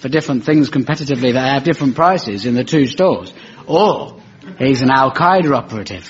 for different things competitively that have different prices in the two stores. Or he's an Al-Qaeda operative.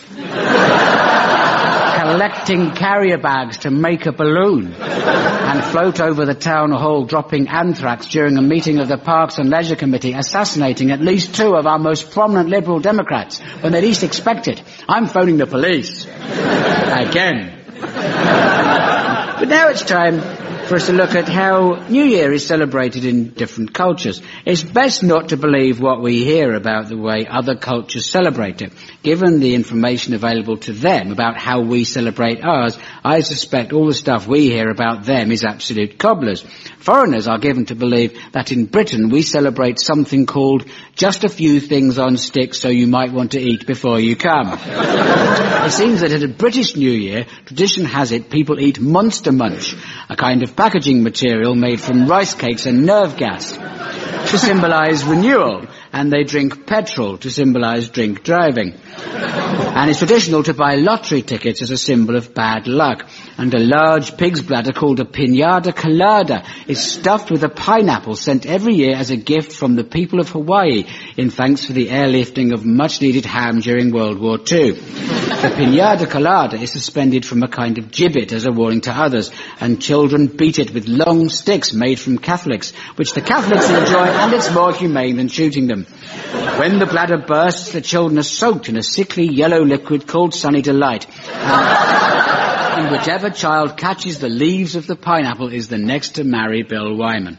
Collecting carrier bags to make a balloon and float over the town hall dropping anthrax during a meeting of the Parks and Leisure Committee, assassinating at least 2 of our most prominent Liberal Democrats when they least expect it. I'm phoning the police. Again. But now it's time for us to look at how New Year is celebrated in different cultures. It's best not to believe what we hear about the way other cultures celebrate it. Given the information available to them about how we celebrate ours, I suspect all the stuff we hear about them is absolute cobblers. Foreigners are given to believe that in Britain we celebrate something called just a few things on sticks so you might want to eat before you come. It seems that at a British New Year, tradition has it people eat Monster Munch, a kind of packaging material made from rice cakes and nerve gas to symbolise renewal, and they drink petrol to symbolise drink driving. And it's traditional to buy lottery tickets as a symbol of bad luck. And a large pig's bladder called a piñata colada is stuffed with a pineapple sent every year as a gift from the people of Hawaii in thanks for the airlifting of much-needed ham during World War II. The piñata colada is suspended from a kind of gibbet as a warning to others, and children beat it with long sticks made from Catholics, which the Catholics enjoy, and it's more humane than shooting them. When the bladder bursts, the children are soaked in a sickly yellow liquid called Sunny Delight. And whichever child catches the leaves of the pineapple is the next to marry Bill Wyman.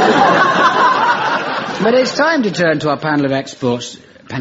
But it's time to turn to our panel of experts. I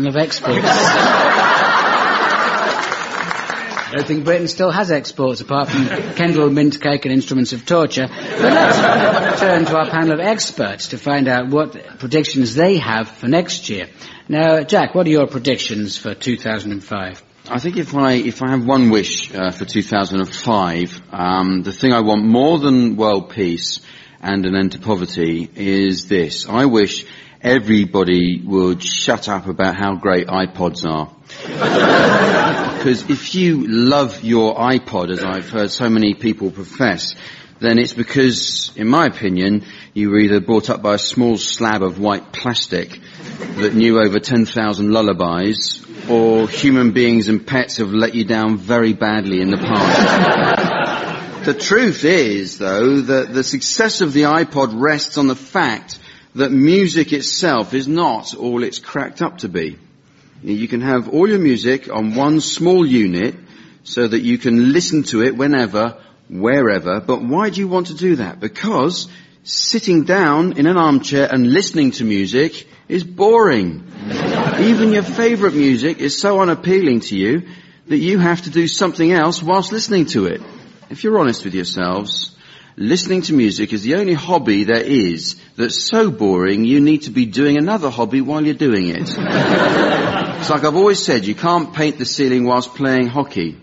don't think Britain still has exports apart from Kendall mint cake and instruments of torture. But let's turn to our panel of experts to find out what predictions they have for next year. Now, Jack, what are your predictions for 2005? I think if I have one wish for 2005, the thing I want more than world peace and an end to poverty is this. I wish everybody would shut up about how great iPods are. Because if you love your iPod, as I've heard so many people profess, then it's because, in my opinion, you were either brought up by a small slab of white plastic that knew over 10,000 lullabies, or human beings and pets have let you down very badly in the past. The truth is, though, that the success of the iPod rests on the fact that music itself is not all it's cracked up to be. You can have all your music on one small unit so that you can listen to it whenever, wherever. But why do you want to do that? Because sitting down in an armchair and listening to music is boring. Even your favourite music is so unappealing to you that you have to do something else whilst listening to it. If you're honest with yourselves, listening to music is the only hobby there is that's so boring you need to be doing another hobby while you're doing it. It's like I've always said, you can't paint the ceiling whilst playing hockey.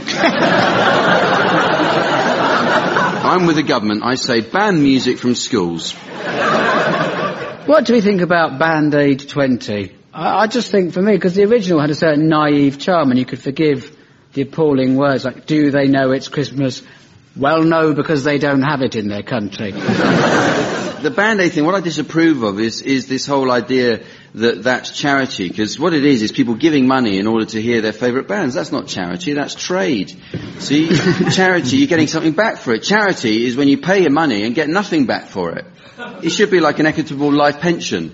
I'm with the government. I say ban music from schools. What do we think about Band Aid 20? I just think, for me, because the original had a certain naive charm, and you could forgive the appalling words like, do they know it's Christmas? Well, no, because they don't have it in their country. The Band Aid thing, what I disapprove of is this whole idea that that's charity, because what it is people giving money in order to hear their favourite bands. That's not charity, that's trade. See, charity, you're getting something back for it. Charity is when you pay your money and get nothing back for it. It should be like an equitable life pension.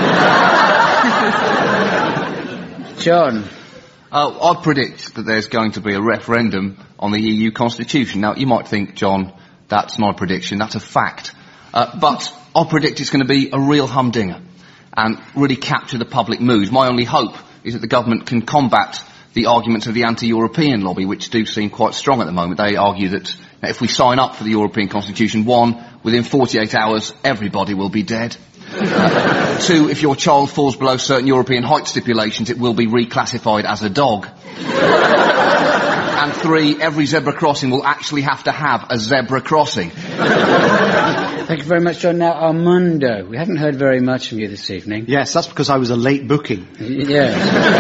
John? I predict that there's going to be a referendum on the EU Constitution. Now, you might think, John, that's not a prediction, that's a fact. But I predict it's going to be a real humdinger and really capture the public mood. My only hope is that the government can combat the arguments of the anti-European lobby, which do seem quite strong at the moment. They argue that if we sign up for the European Constitution, 1, within 48 hours, everybody will be dead. 2, if your child falls below certain European height stipulations, it will be reclassified as a dog. And 3, every zebra crossing will actually have to have a zebra crossing. Thank you very much, John. Now, Armando, we haven't heard very much from you this evening. Yes, that's because I was a late booking. Yes.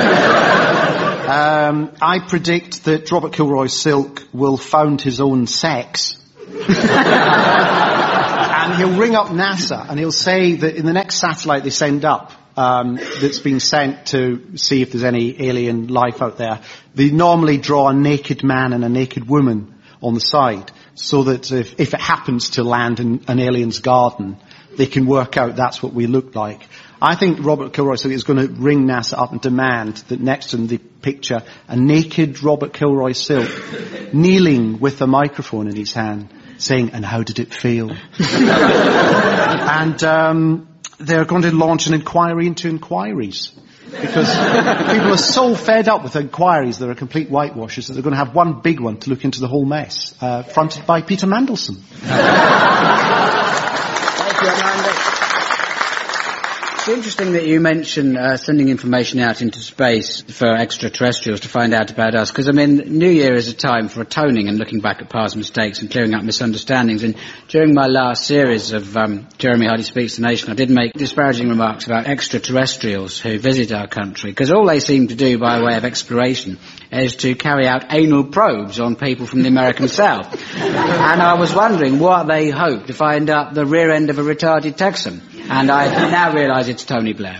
I predict that Robert Kilroy Silk will found his own sex. And he'll ring up NASA and he'll say that in the next satellite they send up, that's been sent to see if there's any alien life out there, they normally draw a naked man and a naked woman on the side, so that if it happens to land in an alien's garden, they can work out that's what we look like. I think Robert Kilroy is going to ring NASA up and demand that next to the picture a naked Robert Kilroy Silk kneeling with a microphone in his hand saying, "And how did it feel?" And they're going to launch an inquiry into inquiries. Because people are so fed up with inquiries that are complete whitewashes that they're going to have one big one to look into the whole mess, fronted by Peter Mandelson. Thank you, Amanda. It's interesting that you mention sending information out into space for extraterrestrials to find out about us, because, I mean, New Year is a time for atoning and looking back at past mistakes and clearing up misunderstandings. And during my last series of Jeremy Hardy Speaks the Nation, I did make disparaging remarks about extraterrestrials who visit our country, because all they seem to do by way of exploration is to carry out anal probes on people from the American South. And I was wondering what they hope to find up the rear end of a retarded Texan. And I now realise it's Tony Blair.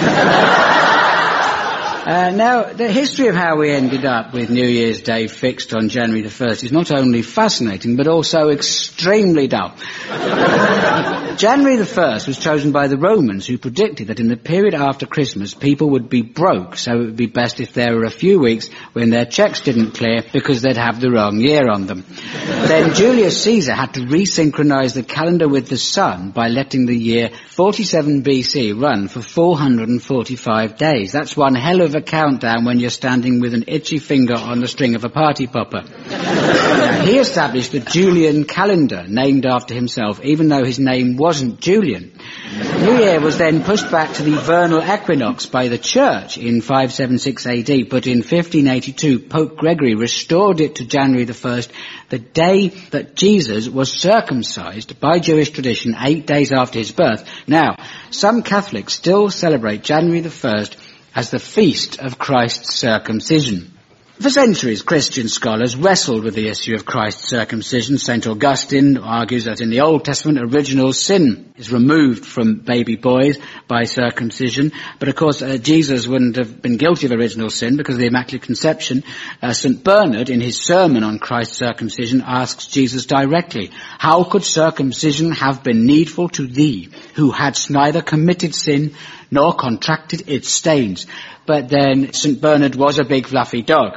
Now, the history of how we ended up with New Year's Day fixed on January the 1st is not only fascinating, but also extremely dull. January the 1st was chosen by the Romans, who predicted that in the period after Christmas, people would be broke, so it would be best if there were a few weeks when their checks didn't clear because they'd have the wrong year on them. Then Julius Caesar had to resynchronize the calendar with the sun by letting the year 47 BC run for 445 days. That's one hell of a countdown when you're standing with an itchy finger on the string of a party popper. He established the Julian calendar, named after himself, even though his name wasn't Julian. New Year was then pushed back to the vernal equinox by the Church in 576 AD, but in 1582 Pope Gregory restored it to January the 1st, the day that Jesus was circumcised by Jewish tradition 8 days after his birth. Now, some Catholics still celebrate January the 1st as the feast of Christ's circumcision. For centuries, Christian scholars wrestled with the issue of Christ's circumcision. St. Augustine argues that in the Old Testament, original sin is removed from baby boys by circumcision. But of course, Jesus wouldn't have been guilty of original sin because of the Immaculate Conception. St. Bernard, in his sermon on Christ's circumcision, asks Jesus directly, "How could circumcision have been needful to thee, who hadst neither committed sin nor contracted its stains?" But then St. Bernard was a big fluffy dog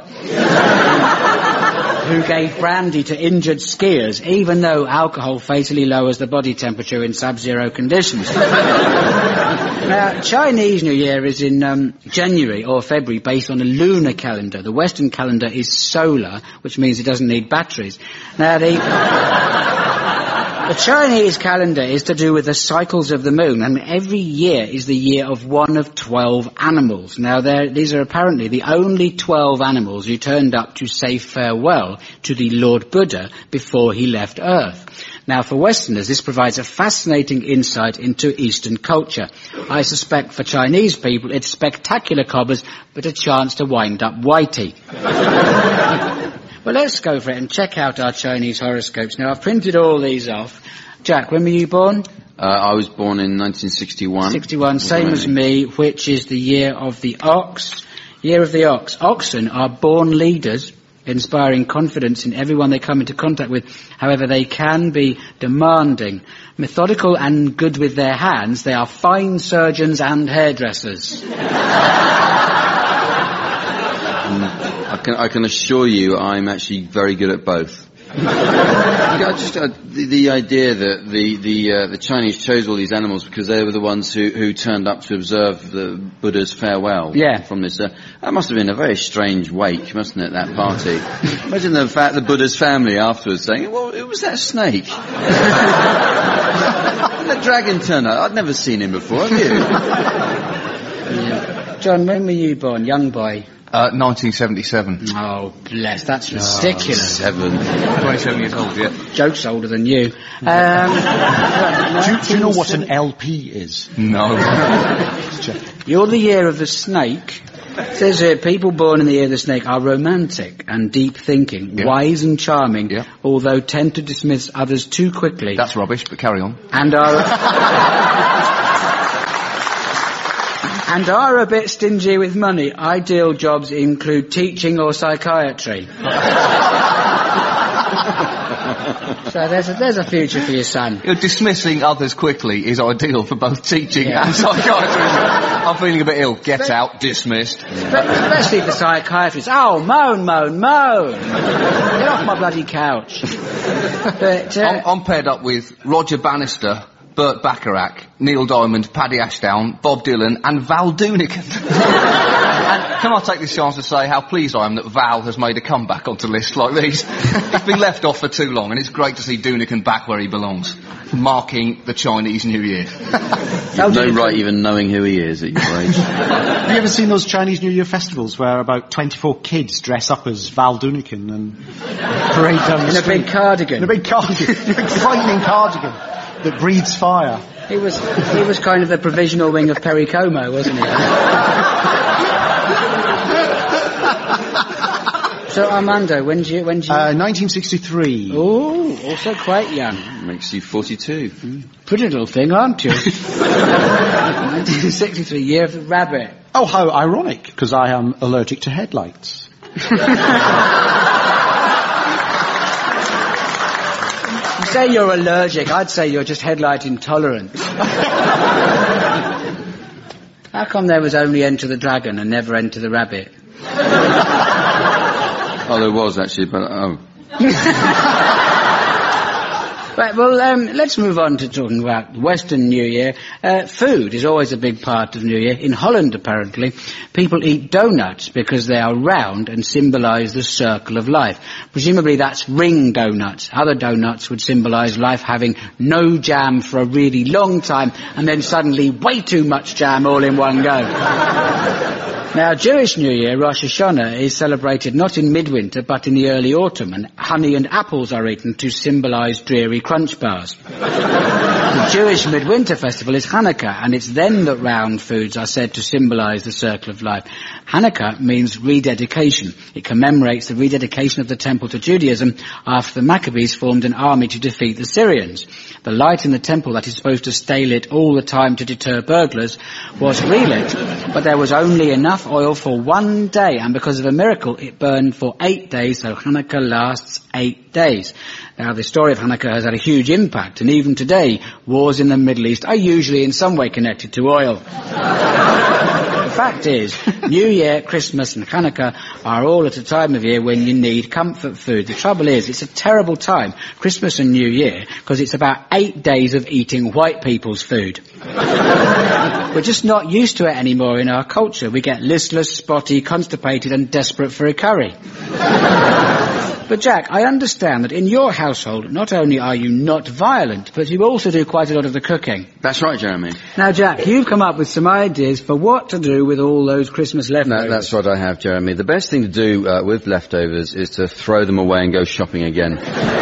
who gave brandy to injured skiers, even though alcohol fatally lowers the body temperature in sub-zero conditions. Now, Chinese New Year is in January or February, based on a lunar calendar. The Western calendar is solar, which means it doesn't need batteries. Now, the Chinese calendar is to do with the cycles of the moon, and every year is the year of one of 12 animals. Now, these are apparently the only 12 animals who turned up to say farewell to the Lord Buddha before he left Earth. Now, for Westerners, this provides a fascinating insight into Eastern culture. I suspect for Chinese people, it's spectacular cobbers, but a chance to wind up whitey. Well, let's go for it and check out our Chinese horoscopes. Now, I've printed all these off. Jack, when were you born? I was born in 1961. 61, same as me, which is the year of the ox. Year of the ox. Oxen are born leaders, inspiring confidence in everyone they come into contact with. However, they can be demanding. Methodical and good with their hands, they are fine surgeons and hairdressers. I can assure you I'm actually very good at both. The idea that the Chinese chose all these animals because they were the ones who turned up to observe the Buddha's farewell. Yeah. From this. That must have been a very strange wake, mustn't it, that party? Imagine the fact the Buddha's family afterwards saying, "Well, it was that snake." The dragon turned up. I'd never seen him before, have you? Yeah. John, when were you born? Young boy. 1977. Oh, bless, that's ridiculous. 27 years old, yeah. Joke's older than you. Do you know what an LP is? No. You're the year of the snake. It says here, people born in the year of the snake are romantic and deep-thinking, wise and charming, although tend to dismiss others too quickly. That's rubbish, but carry on. And are a bit stingy with money. Ideal jobs include teaching or psychiatry. So there's a future for your son. Dismissing others quickly is ideal for both teaching and psychiatry. I'm feeling a bit ill. Get out. Dismissed. Especially for psychiatrists. Oh, moan. Get off my bloody couch. But, I'm paired up with Roger Bannister, Burt Bacharach, Neil Diamond, Paddy Ashdown, Bob Dylan and Val Doonican. And can I take this chance to say how pleased I am that Val has made a comeback onto lists like these. He's been left off for too long, and it's great to see Doonican back where he belongs, marking the Chinese New Year. You've no right even knowing who he is at your age. Have you ever seen those Chinese New Year festivals where about 24 kids dress up as Val Doonican and parade down the street? In a big cardigan. A big frightening cardigan that breathes fire. He was kind of the provisional wing of Perry Como, wasn't he? So Armando, when do you? 1963. Oh, also quite young. Makes you 42. Pretty little thing, aren't you? 1963, year of the rabbit. Oh, how ironic, because I am allergic to headlights. You say you're allergic, I'd say you're just headlight intolerant. How come there was only Enter the Dragon and never Enter the Rabbit? Oh, there was actually, but Right, well, let's move on to talking about Western New Year. Food is always a big part of New Year. In Holland, apparently, people eat donuts because they are round and symbolise the circle of life. Presumably that's ring donuts. Other donuts would symbolise life having no jam for a really long time and then suddenly way too much jam all in one go. Now, Jewish New Year, Rosh Hashanah, is celebrated not in midwinter but in the early autumn, and honey and apples are eaten to symbolise dreary crunch bars. The Jewish midwinter festival is Hanukkah, and it's then that round foods are said to symbolise the circle of life. Hanukkah means rededication. It commemorates the rededication of the temple to Judaism after the Maccabees formed an army to defeat the Syrians. The light in the temple that is supposed to stay lit all the time to deter burglars was relit, but there was only enough oil for 1 day, and because of a miracle it burned for 8 days, so Hanukkah lasts 8 days. Now, the story of Hanukkah has had a huge impact, and even today, wars in the Middle East are usually in some way connected to oil. The fact is, New Year, Christmas and Hanukkah are all at a time of year when you need comfort food. The trouble is, it's a terrible time, Christmas and New Year, because it's about 8 days of eating white people's food. We're just not used to it anymore in our culture. We get listless, spotty, constipated and desperate for a curry. But Jack, I understand that in your household, not only are you not violent, but you also do quite a lot of the cooking. That's right, Jeremy. Now, Jack, you've come up with some ideas for what to do with all those Christmas leftovers. No, that's what I have, Jeremy. The best thing to do with leftovers is to throw them away and go shopping again.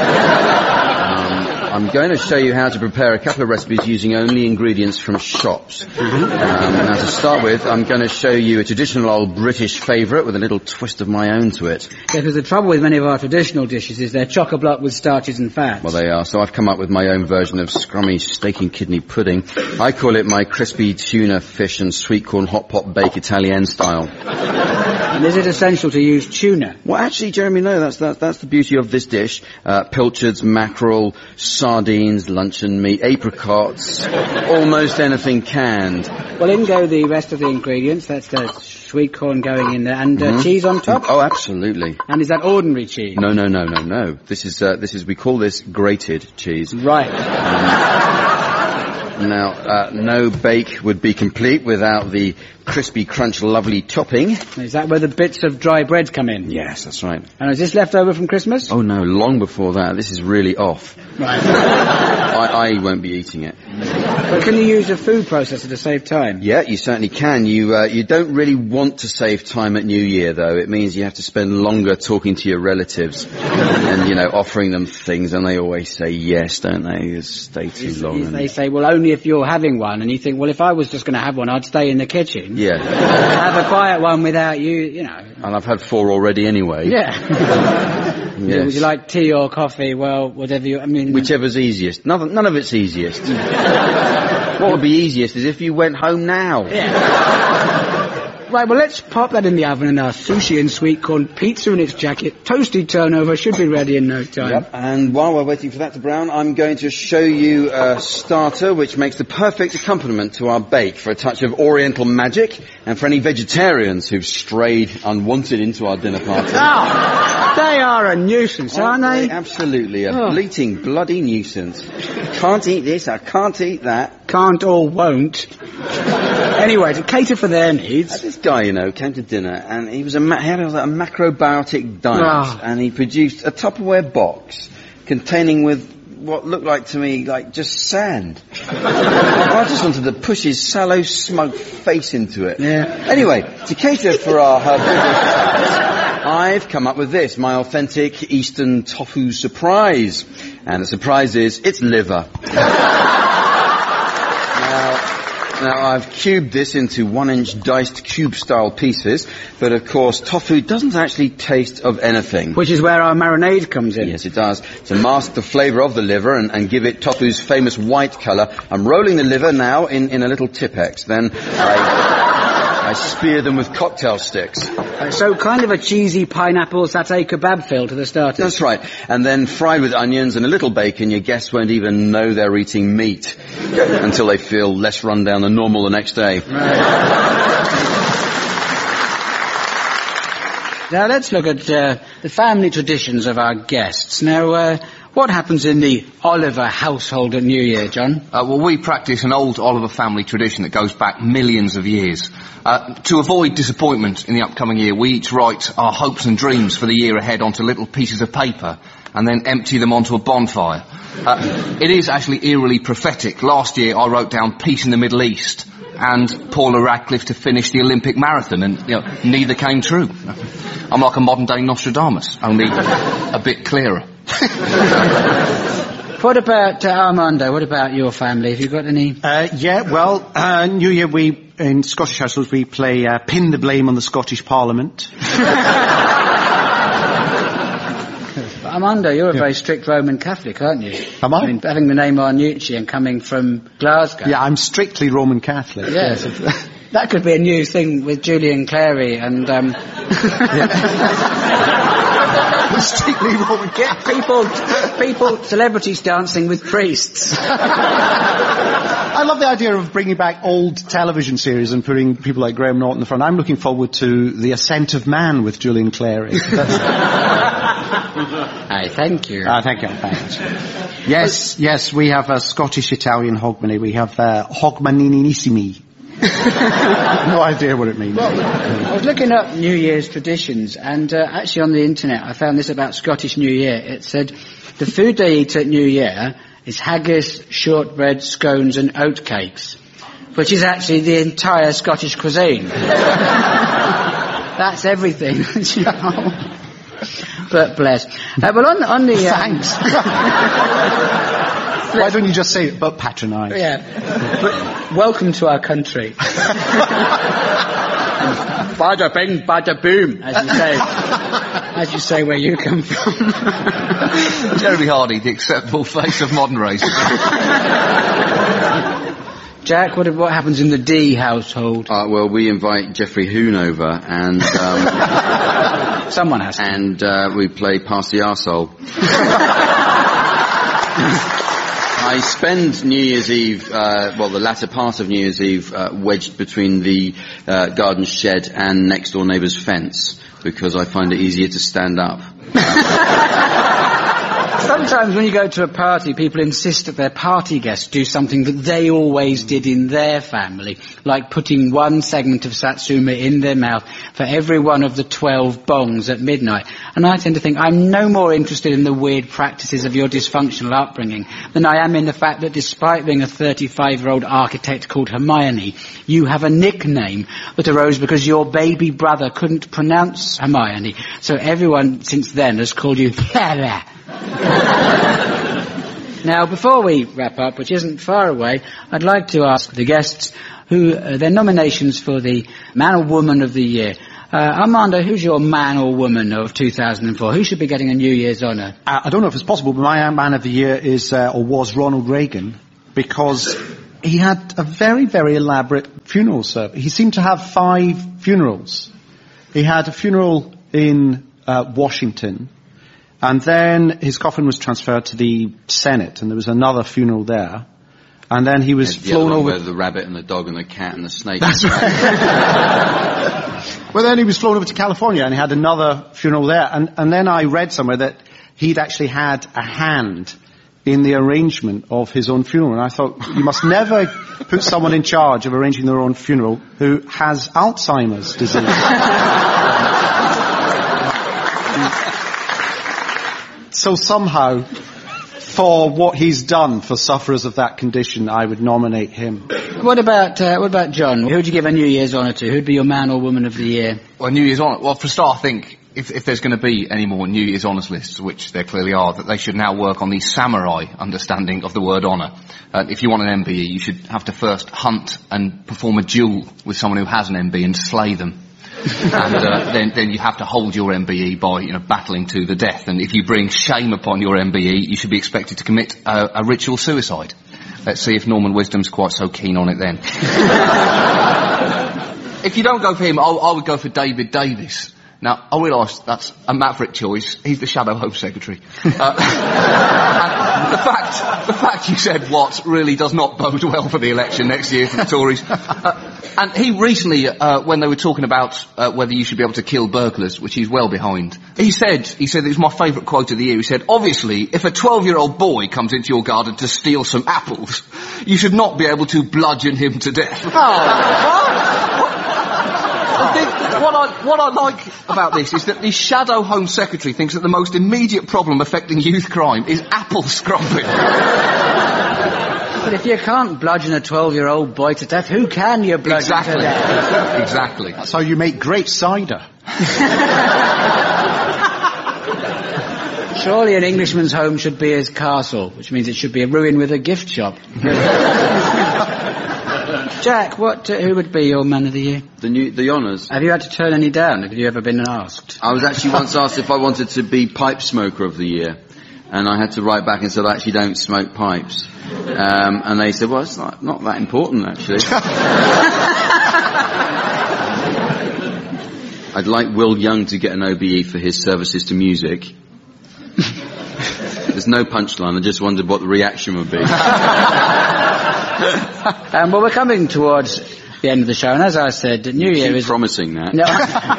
I'm going to show you how to prepare a couple of recipes using only ingredients from shops. Now, to start with, I'm going to show you a traditional old British favourite with a little twist of my own to it. Yeah, because the trouble with many of our traditional dishes is they're chock-a-block with starches and fats. Well, they are. So I've come up with my own version of scrummy steak and kidney pudding. I call it my crispy tuna, fish and sweet corn hot pot bake Italian style. And is it essential to use tuna? Well, actually, Jeremy, no, that's the beauty of this dish. Pilchards, mackerel, sardines, luncheon meat, apricots, almost anything canned. Well, in go the rest of the ingredients. That's the sweet corn going in there, and cheese on top? Oh, absolutely. And is that ordinary cheese? No. This is, we call this grated cheese. Right. Now, no bake would be complete without the crispy crunch lovely topping. Is that where the bits of dry bread come in? Yes, that's right. And is this left over from Christmas? Oh no, long before that. This is really off. Right. I won't be eating it. But can you use a food processor to save time? Yeah, you certainly can. You don't really want to save time at New Year, though. It means you have to spend longer talking to your relatives and, offering them things, and they always say yes, don't they? You stay too long. They say, well, only if you're having one, and you think, well, if I was just going to have one, I'd stay in the kitchen. Yeah. Have a quiet one without you, And I've had 4 already anyway. Yeah. Yes. Would you like tea or coffee? Well, whatever Whichever's easiest. None of it's easiest. What would be easiest is if you went home now. Yeah. Right, well, let's pop that in the oven, and our sushi and sweet corn pizza in its jacket, toasty turnover, should be ready in no time. Yep. And while we're waiting for that to brown, I'm going to show you a starter which makes the perfect accompaniment to our bake for a touch of oriental magic, and for any vegetarians who've strayed unwanted into our dinner party. Oh, they are a nuisance, aren't they? Absolutely, a bleating, bloody nuisance. Can't eat this, I can't eat that. Can't or won't. Anyway, to cater for their needs... This guy, came to dinner, and he had a macrobiotic diet, and he produced a Tupperware box containing with what looked like to me like just sand. I just wanted to push his sallow, smug face into it. Yeah. Anyway, to cater for our herbivorous I've come up with this, my authentic Eastern tofu surprise. And the surprise is, it's liver. Now, I've cubed this into 1-inch diced cube-style pieces, but of course, tofu doesn't actually taste of anything. Which is where our marinade comes in. Yes, it does. To mask the flavour of the liver and give it tofu's famous white colour, I'm rolling the liver now in a little Tipp-Ex. Then I spear them with cocktail sticks. So kind of a cheesy pineapple satay kebab feel to the starters. That's right. And then fried with onions and a little bacon, your guests won't even know they're eating meat until they feel less run down than normal the next day. Right. Now let's look at the family traditions of our guests. Now, what happens in the Oliver household at New Year, John? Well, we practice an old Oliver family tradition that goes back millions of years. To avoid disappointment in the upcoming year, we each write our hopes and dreams for the year ahead onto little pieces of paper and then empty them onto a bonfire. It is actually eerily prophetic. Last year I wrote down peace in the Middle East and Paula Radcliffe to finish the Olympic marathon, and neither came true. I'm like a modern-day Nostradamus, only a bit clearer. What about Armando? What about your family? Have you got any? New Year in Scottish households we play pin the blame on the Scottish Parliament. Armando, you're a very strict Roman Catholic, aren't you? Am I? Having the name Arnucci and coming from Glasgow. Yeah, I'm strictly Roman Catholic. Yes. That could be a new thing with Julian Clary and... Strictly Roman Catholic. People, celebrities dancing with priests. I love the idea of bringing back old television series and putting people like Graham Norton in the front. I'm looking forward to The Ascent of Man with Julian Clary. Aye, thank you. Thank you. Thanks. Yes, we have a Scottish-Italian hogmanay. We have hogmaninissimi. No idea what it means. Well, I was looking up New Year's traditions, and actually on the internet I found this about Scottish New Year. It said the food they eat at New Year is haggis, shortbread, scones and oatcakes, which is actually the entire Scottish cuisine. That's everything. But bless. Well, on the... Thanks. Why don't you just say it, but patronise? Yeah. But welcome to our country. Bada bing, bada boom, as you say where you come from. Jeremy Hardy, the acceptable face of modern racism. Jack, what happens in the D household? Well, we invite Geoffrey Hoon over, and someone has to. And we play Pass the Arsehole. I spend New Year's Eve, the latter part of New Year's Eve, wedged between the garden shed and next door neighbour's fence, because I find it easier to stand up. Sometimes when you go to a party, people insist that their party guests do something that they always did in their family, like putting one segment of Satsuma in their mouth for every one of the 12 bongs at midnight. And I tend to think I'm no more interested in the weird practices of your dysfunctional upbringing than I am in the fact that despite being a 35-year-old architect called Hermione, you have a nickname that arose because your baby brother couldn't pronounce Hermione. So everyone since then has called you Clara. Now, before we wrap up, which isn't far away, I'd like to ask the guests who their nominations for the Man or Woman of the Year. Armando, who's your man or woman of 2004? Who should be getting a New Year's honour? I don't know if it's possible, but my man of the year is, or was Ronald Reagan, because he had a very, very elaborate funeral service. He seemed to have 5 funerals. He had a funeral in Washington, and then his coffin was transferred to the Senate, and there was another funeral there. And then he was flown over... Where the rabbit and the dog and the cat and the snake... That's right. Well, then he was flown over to California and he had another funeral there. And then I read somewhere that he'd actually had a hand in the arrangement of his own funeral. And I thought, you must never put someone in charge of arranging their own funeral who has Alzheimer's disease. So somehow, for what he's done for sufferers of that condition, I would nominate him. What about John? Who would you give a New Year's honour to? Who'd be your man or woman of the year? Well, New Year's honour. Well, for a start, I think if there's going to be any more New Year's honours lists, which there clearly are, that they should now work on the samurai understanding of the word honour. If you want an MBE, you should have to first hunt and perform a duel with someone who has an MBE and slay them. And then you have to hold your MBE by, battling to the death. And if you bring shame upon your MBE, you should be expected to commit a ritual suicide. Let's see if Norman Wisdom's quite so keen on it then. If you don't go for him, I would go for David Davis. Now, I realise that's a maverick choice. He's the Shadow Home Secretary. And the fact you said what really does not bode well for the election next year for the Tories. And he recently, when they were talking about whether you should be able to kill burglars, which he's well behind, he said it was my favourite quote of the year. He said, obviously, if a 12-year-old boy comes into your garden to steal some apples, you should not be able to bludgeon him to death. What I like about this is that the Shadow Home Secretary thinks that the most immediate problem affecting youth crime is apple scrumping. But if you can't bludgeon a 12-year-old boy to death, who can you bludgeon to death? Exactly. That's how you make great cider. Surely an Englishman's home should be his castle, which means it should be a ruin with a gift shop. Jack, who would be your man of the year? The honours. Have you had to turn any down? Have you ever been asked? I was actually once asked if I wanted to be pipe smoker of the year. And I had to write back and say, I actually don't smoke pipes. And they said, well, it's not that important, actually. I'd like Will Young to get an OBE for his services to music. There's no punchline. I just wondered what the reaction would be. Well, we're coming towards the end of the show, and as I said, New Year is... promising that. No.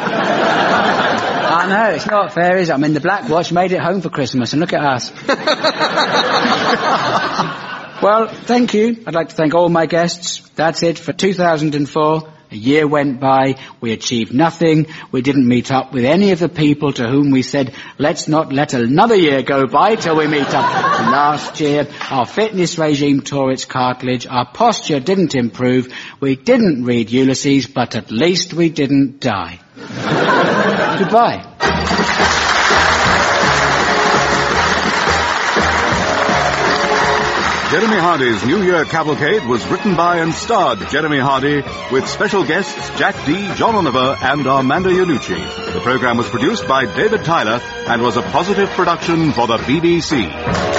I know, it's not fair, is it? I mean, the Black Watch made it home for Christmas, and look at us. Well, thank you. I'd like to thank all my guests. That's it for 2004. A year went by, we achieved nothing, we didn't meet up with any of the people to whom we said, let's not let another year go by till we meet up. Last year, our fitness regime tore its cartilage, our posture didn't improve, we didn't read Ulysses, but at least we didn't die. Goodbye. Jeremy Hardy's New Year Cavalcade was written by and starred Jeremy Hardy with special guests Jack Dee, John Oliver and Armando Iannucci. The program was produced by David Tyler and was a Positive production for the BBC.